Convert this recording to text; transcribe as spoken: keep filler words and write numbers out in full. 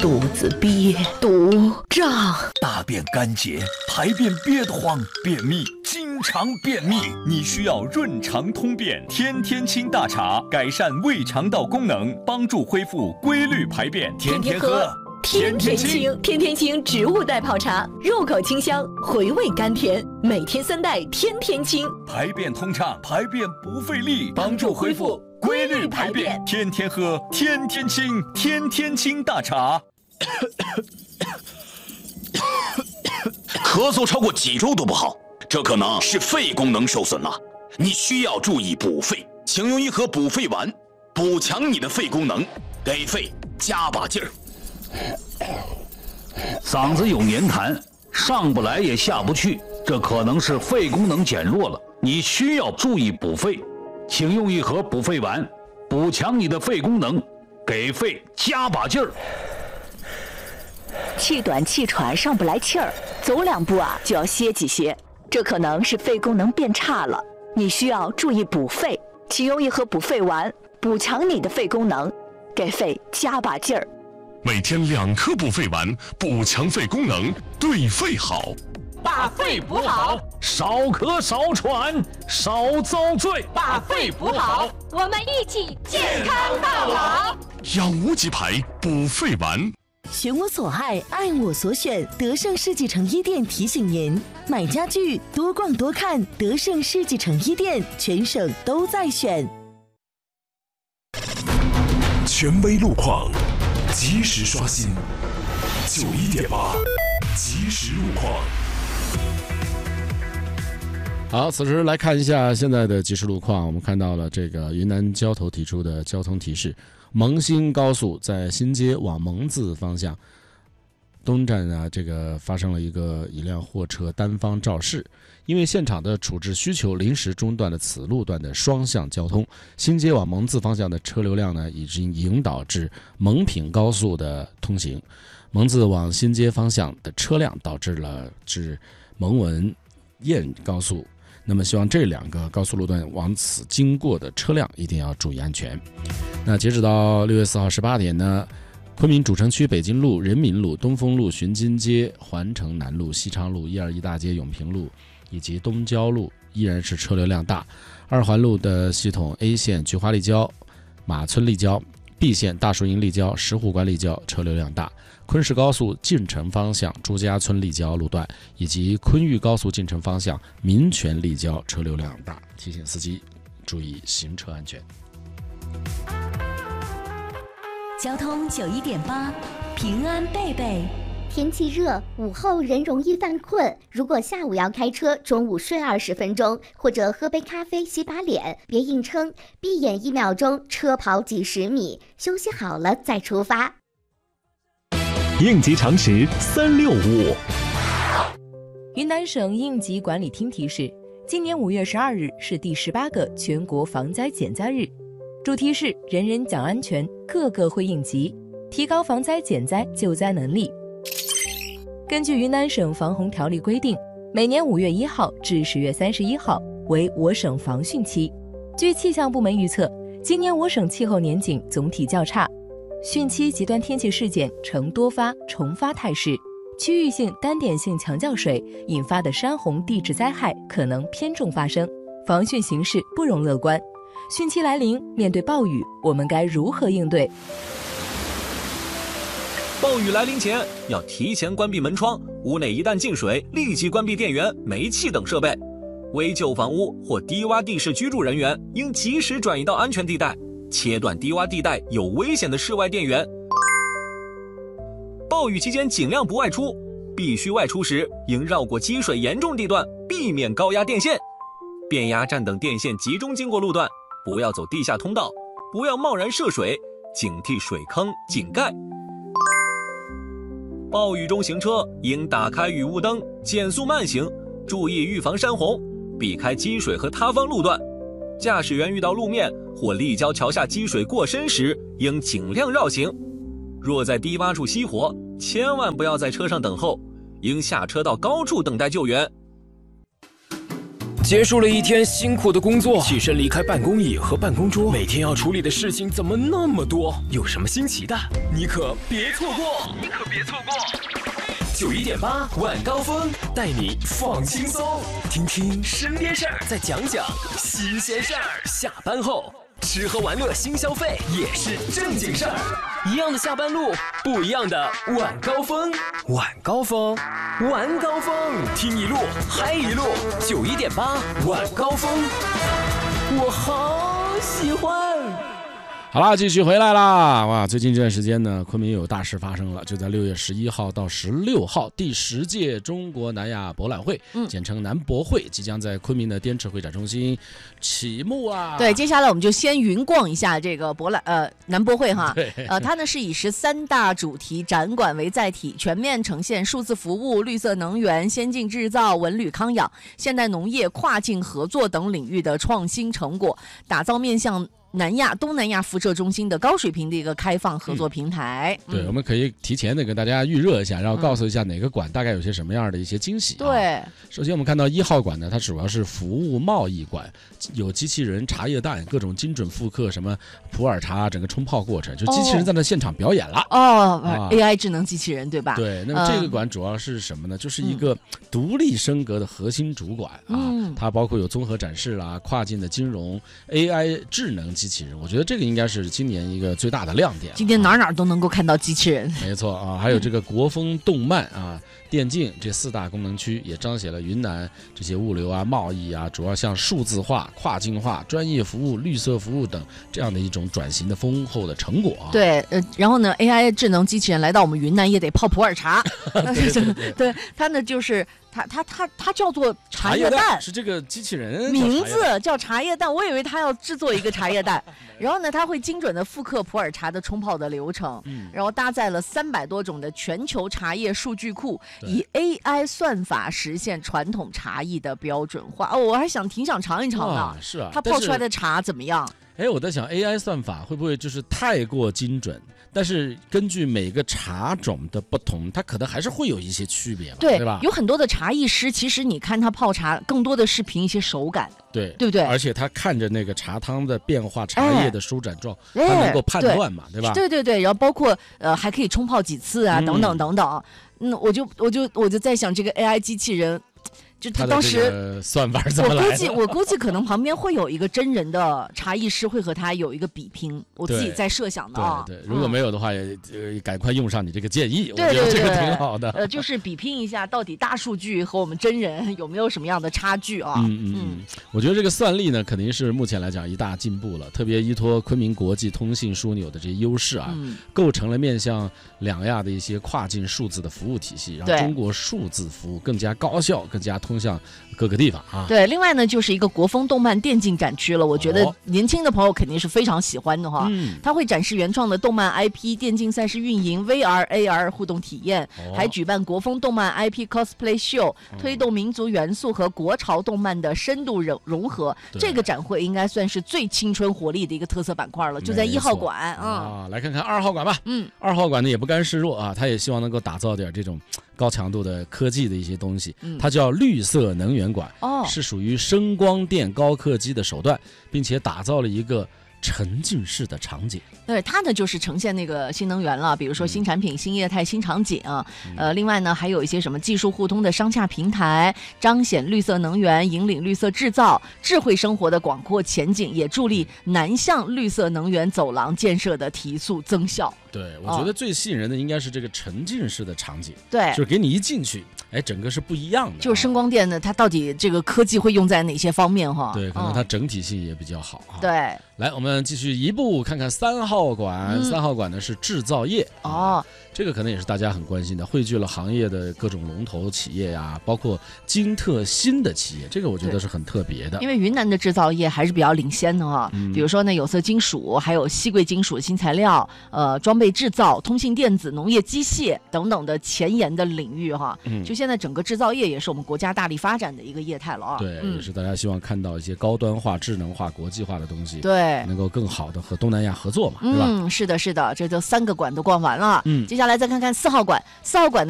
肚子憋，肚胀， 大便干结，排便憋得慌，便秘，经常便秘，你需要润肠通便天天清大茶，改善胃肠道功能，帮助恢复规律排便。天天喝， 天天清。天天清植物袋泡茶，入口清香，回味甘甜，每天三袋，天天清， 排便通畅，排便不费力，帮助恢复规律排便。天天喝，天天清，天天清大茶。 咳嗽超过几周都不好，这可能是肺功能受损了，你需要注意补肺，请用一盒补肺丸，补强你的肺功能，给肺加把劲儿。 嗓子有黏痰，上不来也下不去，这可能是肺功能减弱了，你需要注意补肺，请用一盒补肺丸，补强你的肺功能，给肺加把劲儿。 气短气喘上不来气儿，走两步啊就要歇几歇，这可能是肺功能变差了，你需要注意补肺，请用一盒补肺丸，补强你的肺功能，给肺加把劲儿。 每天两颗补肺丸，补强肺功能，对肺好。 把肺补好， 少咳少喘少遭罪。 把肺补好，我们一起健康到老。 养无极牌补肺丸。 选我所爱，爱我所选。德胜世纪城一店提醒您：买家具多逛多看，德胜世纪城一店全省都在选。 权威路况，及时刷新。九一点八，及时路况。 好，此时来看一下现在的即时路况。我们看到了这个云南交投提出的交通提示：蒙新高速在新街往蒙自方向东站啊，这个发生了一个一辆货车单方肇事，因为现场的处置需求，临时中断了此路段的双向交通。新街往蒙自方向的车流量呢，已经引导至蒙品高速的通行。蒙自往新街方向的车辆导致了至蒙文燕高速。那么希望这两个高速路段往此经过的车辆一定要注意安全。那截止到六月四号十八点呢，昆明主城区北京路、人民路、东风路、巡津街、环城南路、西昌路、一二一大街、永平路以及东郊路依然是车流量大。二环路的系统 A 线菊花立交、马村立交、B 线大树营立交、石湖关立交车流量大。昆石高速进城方向朱家村立交路段以及昆玉高速进城方向民权立交车流量大，提醒司机注意行车安全。 交通九一点八，平安贝贝。 天气热，午后人容易犯困。如果下午要开车，中午睡二十分钟，或者喝杯咖啡洗把脸，别硬撑，闭眼一秒钟，车跑几十米，休息好了再出发。 应急常识三六五。 云南省应急管理厅提示，今年五月十二日是第十八个全国防灾减灾日，主题是人人讲安全，个个会应急，提高防灾减灾救灾能力。根据云南省防洪条例规定，每年五月一号至十月三十一号为我省防汛期。据气象部门预测，今年我省气候年景总体较差，汛期极端天气事件呈多发重发态势，区域性单点性强降水引发的山洪地质灾害可能偏重发生，防汛形势不容乐观。汛期来临，面对暴雨，我们该如何应对？ 暴雨来临前，要提前关闭门窗，屋内一旦进水，立即关闭电源、煤气等设备。危旧房屋或低洼地势居住人员应及时转移到安全地带，切断低洼地带有危险的室外电源。暴雨期间尽量不外出，必须外出时应绕过积水严重地段，避免高压电线。变压站等电线集中经过路段，不要走地下通道，不要贸然涉水，警惕水坑、井盖。暴雨中行车应打开雨雾灯，减速慢行，注意预防山洪，避开积水和塌方路段。驾驶员遇到路面或立交桥下积水过深时，应尽量绕行。若在低洼处熄火，千万不要在车上等候，应下车到高处等待救援。 结束了一天辛苦的工作，起身离开办公椅和办公桌，每天要处理的事情怎么那么多？有什么新奇的，你可别错过！你可别错过！九一点八晚高峰带你放轻松，听听身边事儿，再讲讲新鲜事儿。下班后吃喝玩乐新消费也是正经事儿，一样的下班路，不一样的晚高峰。晚高峰，晚高峰，听一路嗨一路。九一点八晚高峰，我好喜欢。 好啦，继续回来啦！哇，最近这段时间呢，昆明又有大事发生了。就在六月十一号到十六号，第十届中国南亚博览会，嗯，简称南博会，即将在昆明的滇池会展中心启幕啊！ 对，接下来我们就先云逛一下这个博览呃南博会哈。对，呃，它呢是以十三大主题展馆为载体，全面呈现数字服务、绿色能源、先进制造、文旅康养、现代农业、跨境合作等领域的创新成果，打造面向南亚、东南亚辐射中心的高水平的一个开放合作平台。 嗯、对，我们可以提前的跟大家预热一下，然后告诉一下哪个馆大概有些什么样的一些惊喜、啊。 对， 首先我们看到一号馆呢，它主要是服务贸易馆，有机器人、茶叶蛋，各种精准复刻什么普洱茶整个冲泡过程，就机器人在那现场表演了。 哦、啊、，A I 智能机器人对吧？ 对，那么这个馆主要是什么呢？嗯、就是一个独立升格的核心主馆、嗯、啊，它包括有综合展示啦、跨境的金融、A I 智能机器人，我觉得这个应该是今年一个最大的亮点。 今天哪哪都能够看到机器人， 没错啊，还有这个国风动漫啊、电竞这四大功能区，也彰显了云南这些物流啊、贸易啊，主要向数字化、跨境化、专业服务、绿色服务等这样的一种转型的丰厚的成果、啊。 对，呃，然后呢 ，A I 智能机器人来到我们云南也得泡普洱茶，对, 对, 对, 对, 对，它呢就是它它它它叫做茶叶蛋， 是这个机器人名字叫茶叶蛋，我以为它要制作一个茶叶蛋，然后呢，它会精准的复刻普洱茶的冲泡的流程，嗯、然后搭载了三百多种的全球茶叶数据库，以 A I 算法实现传统茶艺的标准化。哦，我还想挺想尝一尝的， 啊是啊， 它泡出来的茶怎么样？ 哎，我在想 A I 算法会不会就是太过精准？但是根据每个茶种的不同，它可能还是会有一些区别吧， 对, 对吧？ 有很多的茶艺师，其实你看他泡茶，更多的是凭一些手感， 对对不对？ 而且他看着那个茶汤的变化、茶叶的舒展状， 哎、 他能够判断嘛， 对, 对吧？ 对对对，然后包括呃还可以冲泡几次啊，嗯、等等等等。嗯，我就我就我就在想，这个 A I 机器人。就他当时算法怎么来的？ 我估计我估计可能旁边会有一个真人的茶艺师会和他有一个比拼，我自己在设想的啊。 对对，如果没有的话，也呃赶快用上你这个建议， 对对对， 我觉得这个挺好的。 呃，就是比拼一下到底大数据和我们真人有没有什么样的差距啊？ 嗯嗯嗯，我觉得这个算力呢，肯定是目前来讲一大进步了，特别依托昆明国际通信枢纽的这些优势啊，嗯、构成了面向两亚的一些跨境数字的服务体系，让中国数字服务更加高效、更加通向各个地方啊。 对，另外呢，就是一个国风动漫电竞展区了。我觉得年轻的朋友肯定是非常喜欢的哈。嗯，它会展示原创的动漫 I P、电竞赛事运营、V R、A R 互动体验，哦、还举办国风动漫 I P cosplay show，、嗯、推动民族元素和国潮动漫的深度融融合。这个展会应该算是最青春活力的一个特色板块了，就在一号馆啊。来看看二号馆吧。嗯，二号馆呢也不甘示弱啊，他也希望能够打造点这种高强度的科技的一些东西。嗯，它叫绿色能源馆，哦，是属于声光电高科技的手段，并且打造了一个沉浸式的场景。 对，它呢就是呈现那个新能源了，比如说新产品、新业态、新场景。嗯、呃，另外呢还有一些什么技术互通的商洽平台，彰显绿色能源，引领绿色制造，智慧生活的广阔前景，也助力南向绿色能源走廊建设的提速增效。 对，我觉得最吸引人的应该是这个沉浸式的场景。 对， 就是给你一进去，哎，整个是不一样的。 就是声光电呢，它到底这个科技会用在哪些方面哈？ 对，可能它整体性也比较好。 嗯、对， 来，我们继续一步看看三号馆。嗯、三号馆呢是制造业哦，这个可能也是大家很关心的，汇聚了行业的各种龙头企业呀、啊，包括精特新的企业，这个我觉得是很特别的。 因为云南的制造业还是比较领先的哈、嗯，比如说呢有色金属，还有稀贵金属新材料，呃，装备制造、通信电子、农业机械等等的前沿的领域哈。嗯，就现在整个制造业也是我们国家大力发展的一个业态了啊。 对，嗯、也是大家希望看到一些高端化、智能化、国际化的东西， 对， 能够更好的和东南亚合作嘛，对吧？ 嗯，是的，是的，这就三个馆都逛完了。嗯，接下来再看看四号馆，四号馆呢。